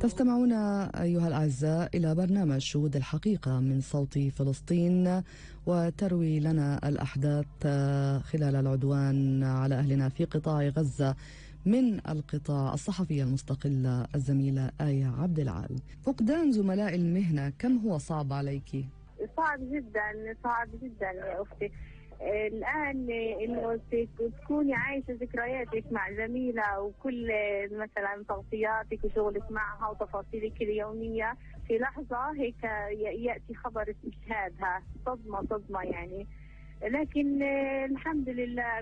تستمعون أيها الأعزاء إلى برنامج شهود الحقيقة من صوت فلسطين، وتروي لنا الأحداث خلال العدوان على أهلنا في قطاع غزة من القطاع الصحفية المستقلة الزميلة آية عبد العال. فقدان زملاء المهنة كم هو صعب عليك؟ صعب جدا، صعب جدا يا أختي. الآن إنه تكوني عايشة ذكرياتك مع زميلة وكل مثلا تغطياتك وشغلك معها وتفاصيلك اليومية، في لحظة هيك يأتي خبر استشهادها، صدمة يعني. لكن الحمد لله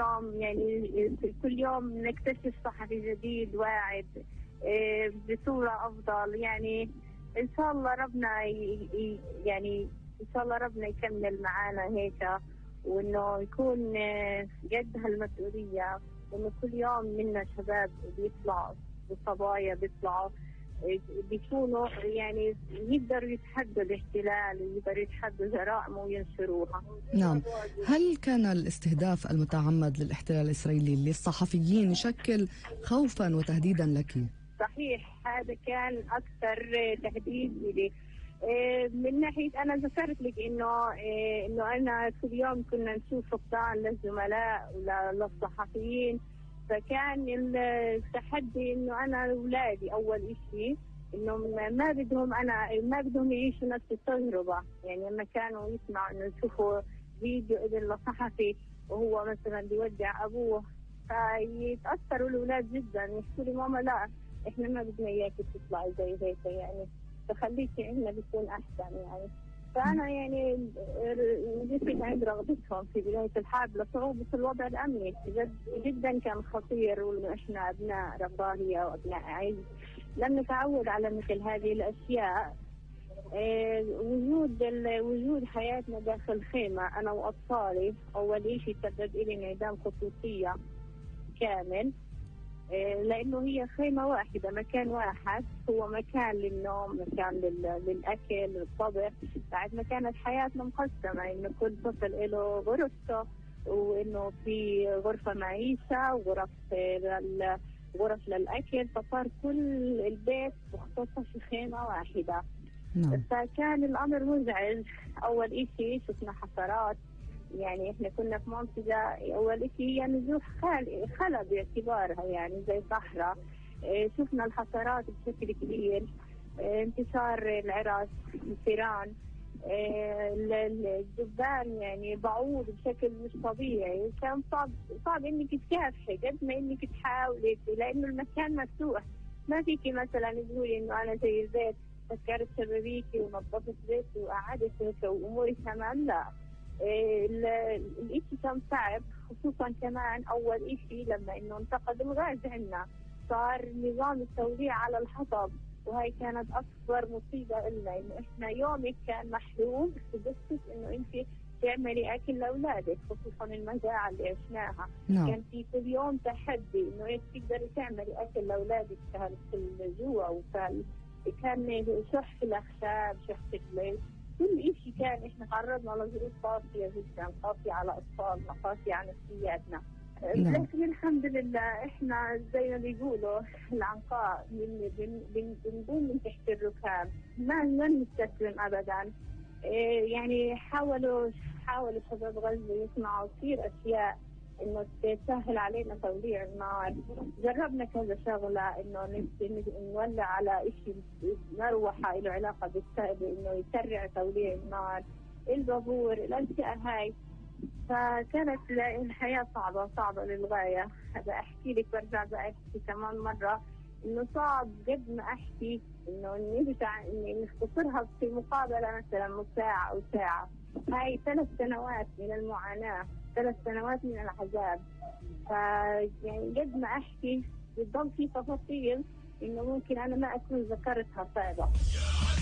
كل يوم نكتشف صحفي جديد واعد بصورة أفضل. يعني إن شاء الله ربنا إن شاء الله ربنا يكمل معانا هيك، وإنه يكون قد هالمسؤولية، وإنه كل يوم منا شباب بيطلعوا وصبايا بيطلعوا بيكونوا يعني يقدروا يتحدوا الاحتلال ويقدروا يتحدوا جرائمه وينشروها. نعم. هل كان الاستهداف المتعمد للاحتلال الإسرائيلي للصحفيين يشكل خوفا وتهديدا لك؟ صحيح، هذا كان أكثر تهديد لي. من ناحية أنا ذكرت لك إنه أنا كل يوم كنا نشوف فقدان للزملاء وللصحفيين، فكان التحدي إنه أنا أولادي أول إشي إنه ما بدهم يعيشوا نفس التجربة. يعني لما كانوا يسمعوا إنه يشوفوا فيديو ابن لصحفي وهو مثلا بيودع أبوه، فيتأثروا الأولاد جدا، يحكوا لي ماما لا إحنا ما بدنا إياكي تطلعي زي هيك، يعني فخليكي عندنا بيكون أحسن. يعني فأنا يعني جيت عند رغبتهم في بداية الحرب لصعوبة الوضع الأمني جدا كان خطير، وإنه إحنا أبناء رفاهية وأبناء عز لم نتعود على مثل هذه الأشياء. وجود حياتنا داخل خيمة أنا وأطفالي أول شيء سبب لي انعدام خصوصية كامل، لأنه هي خيمة واحدة، مكان واحد، هو مكان للنوم، مكان للأكل للطبخ. بعد ما كانت حياتنا مقسمة إنه كل طفل له غرفته، وإنه في غرفة معيشة وغرف للأكل، فصار كل البيت مختص في خيمة واحدة. فكان الأمر مزعج. أول إشي شفنا حشرات، يعني إحنا كنا في منطقة أول إشي هي نزوح خلا باعتبارها يعني زي صحراء. شفنا الحشرات بشكل كبير، انتشار العرس، الفيران، الدبان، يعني بعوض بشكل مش طبيعي. كان صعب إنك تكافحي قد ما إنك تحاولي، لأنه المكان مفتوح، ما فيكي مثلا تقولي إنه أنا زي البيت سكرت شبابيكي ونظفت بيتي وقعدت هيك وأموري تمام، لا. الإشي كان صعب، خصوصا كمان أول إشي لما إنه انتقد الغاز عنا، صار نظام التوليع على الحطب، وهي كانت أكبر مصيبة لنا. إنه إحنا يومك كان محلول بس إنه أنت تعملي أكل لأولادك، خصوصا المجاعة اللي عشناها. كان في كل يوم تحدي إنه إنت تقدري تعملي أكل لأولادك في الجوع، وكان شح في الأخشاب، شح في الليل، كل إشي كان إحنا تعرضنا لظروف قاسية جدا، قاسية على أطفالنا، قاسية على نفسياتنا. لكن الحمد لله إحنا زي ما بيقولوا العنقاء بنقوم من تحت الركاب، ما نستسلم أبدا. يعني حاولوا شباب غزة يصنعوا كثير أشياء إنه تسهل علينا توليع النار. جربنا كذا شغلة، إنه نولع على إشي مروحة له علاقة إنه يسرع توليع النار، البابور، الأشياء هاي. فكانت الحياة صعبة للغاية. هذا أحكي لك، برجع بأحكي كمان مرة إنه صعب قد ما أحكي إنه إني نختصرها في مقابلة مثلا ساعة أو ساعة. هاي 3 سنوات من المعاناة، 3 سنوات من العذاب. يعني قد ما أحكي بتضل في تفاصيل إنه ممكن أنا ما أكون ذكرتها صعبة.